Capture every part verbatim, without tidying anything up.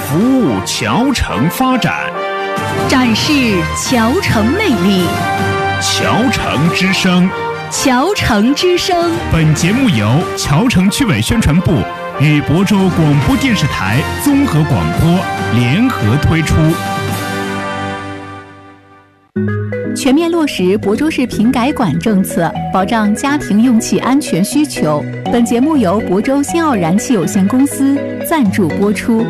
服务侨城发展， 展示侨城魅力。 侨城之声， 侨城之声。 本节目由侨城区委宣传部与亳州广播电视台综合广播联合推出。 全面落实亳州市品改管政策，保障家庭用气安全需求。本节目由亳州新奥燃气有限公司赞助播出。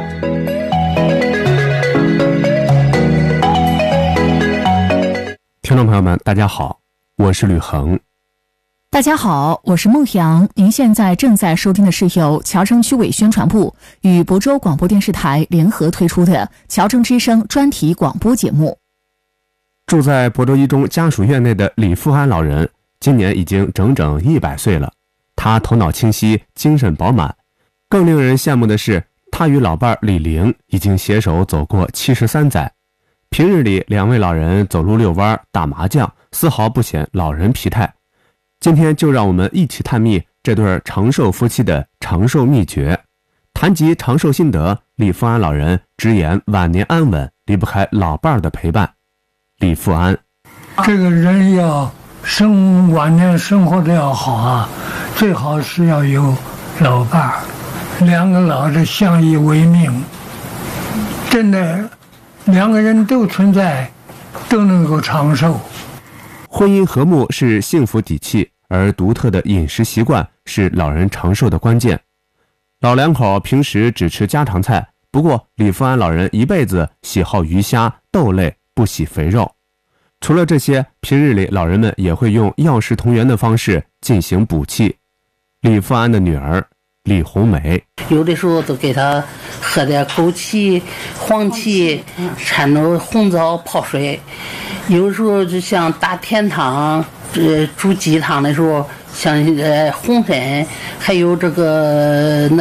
听众朋友们，大家好，我是吕恒。 大家好，我是孟阳。您现在正在收听的是由侨城区委宣传部与亳州广播电视台联合推出的侨城之声专题广播节目。 住在亳州一中家属院内的李富安老人，今年已经整整一百岁了。他头脑清晰，精神饱满。更令人羡慕的是，他与老伴李玲已经携手走过七十三载。平日里，两位老人走路遛弯、打麻将，丝毫不显老人疲态。今天就让我们一起探秘这对长寿夫妻的长寿秘诀。谈及长寿心得，李富安老人直言晚年安稳离不开老伴的陪伴。李富安， 这个人要生晚年生活的要好啊，最好是要有老伴儿，两个老的相依为命，真的两个人都存在，都能够长寿。 婚姻和睦是幸福底气，而独特的饮食习惯是老人长寿的关键。老两口平时只吃家常菜，不过李富安老人一辈子喜好鱼虾豆类，不喜肥肉。除了这些，平日里老人们也会用药食同源的方式进行补气。李富安的女儿李红梅， 有的时候都给他喝点枸杞、黄芪掺着红枣泡水，有时候就像打甜汤、呃煮鸡汤的时候，像呃红参，还有这个那